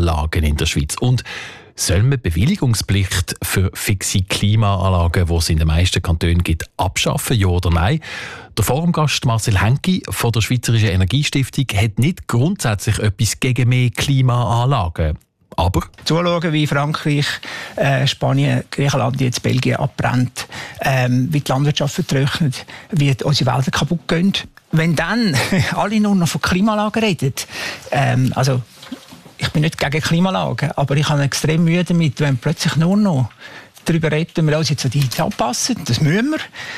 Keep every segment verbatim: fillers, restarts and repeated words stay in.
Klimaanlagen in der Schweiz. Und soll man Bewilligungspflicht für fixe Klimaanlagen, die es in den meisten Kantonen gibt, abschaffen, ja oder nein? Der Forumgast Marcel Henki von der Schweizerischen Energiestiftung hat nicht grundsätzlich etwas gegen mehr Klimaanlagen. Aber zuschauen, wie Frankreich, äh, Spanien, Griechenland, jetzt Belgien abbrennt, ähm, wie die Landwirtschaft vertrocknet, wie unsere Wälder kaputt gehen. Wenn dann alle nur noch von Klimaanlagen reden, ähm, also ich bin nicht gegen Klimaanlagen, aber ich habe extrem Mühe damit, wenn plötzlich nur noch darüber reden, wir uns jetzt an die Zeit anpassen, das müssen wir,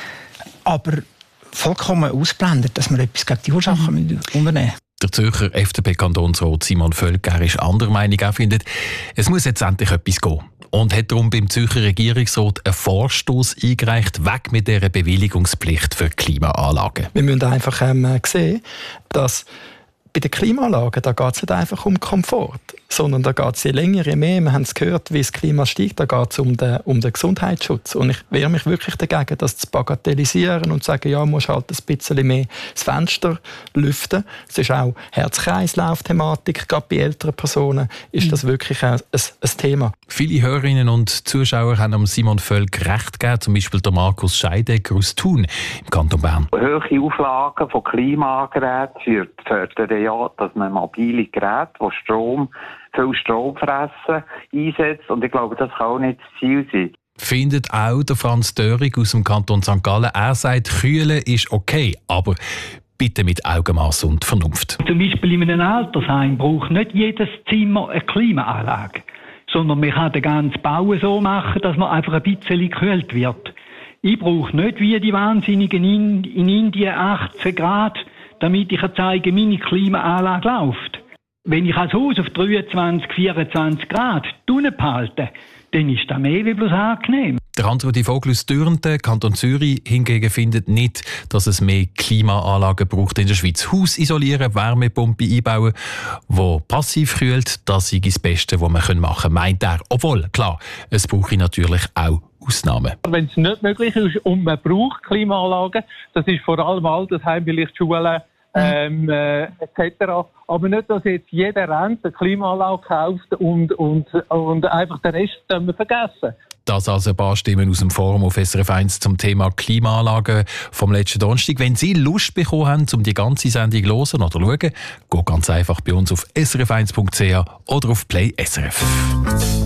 aber vollkommen ausblendet, dass wir etwas gegen die Ursachen mhm. unternehmen müssen. Der Zürcher F D P-Kantonsrat Simon Völker ist anderer Meinung. Er findet, es muss jetzt endlich etwas gehen. Und hat darum beim Zürcher Regierungsrat einen Vorstoß eingereicht, weg mit dieser Bewilligungspflicht für Klimaanlagen. Wir müssen einfach ähm, sehen, dass bei den Klimaanlagen da geht es nicht einfach um Komfort, sondern da geht es je länger, je mehr. Wir haben es gehört, wie das Klima steigt, da geht es um den, um den Gesundheitsschutz. Und ich wehre mich wirklich dagegen, das zu bagatellisieren und zu sagen, ja, musst halt ein bisschen mehr das Fenster lüften. Es ist auch Herz-Kreislauf-Thematik, gerade bei älteren Personen ist das wirklich ein, ein, ein Thema. Viele Hörerinnen und Zuschauer haben Simon Völk recht gegeben, zum Beispiel der Markus Scheidegger aus Thun im Kanton Bern. Hohe Auflagen von Klimageräten fördern ja, dass man mobile Geräte, die Strom, viel Strom fressen, einsetzt. Und ich glaube, das kann auch nicht das Ziel sein. Findet auch der Franz Dörig aus dem Kanton Sankt Gallen. Er sagt, Kühlen ist okay, aber bitte mit Augenmaß und Vernunft. Zum Beispiel in einem Altersheim braucht nicht jedes Zimmer eine Klimaanlage, sondern man kann den ganzen Bau so machen, dass man einfach ein bisschen gekühlt wird. Ich brauche nicht wie die Wahnsinnigen in, in Indien achtzehn Grad, damit ich zeige, meine Klimaanlage läuft. Wenn ich als Haus auf dreiundzwanzig, vierundzwanzig Grad unten behalte, dann ist das mehr wie bloß angenehm. Der Hans-Rudi Vogel aus Dürnten, Kanton Zürich, hingegen findet nicht, dass es mehr Klimaanlagen braucht in der Schweiz. Haus isolieren, Wärmepumpe einbauen, die passiv kühlt, das ist das Beste, was man machen kann, meint er. Obwohl, klar, es brauche natürlich auch Ausnahmen. Wenn es nicht möglich ist und man braucht Klimaanlagen, das ist vor allem Altersheim, vielleicht Schulen, ähm, äh, et cetera. Aber nicht, dass jetzt jeder Rent eine Klimaanlage kauft und, und, und einfach den Rest wir vergessen. Das also ein paar Stimmen aus dem Forum auf S R F eins zum Thema Klimaanlagen vom letzten Donnerstag. Wenn Sie Lust bekommen haben, um die ganze Sendung zu hören oder zu schauen, geht ganz einfach bei uns auf s r f eins punkt c h oder auf Play S R F.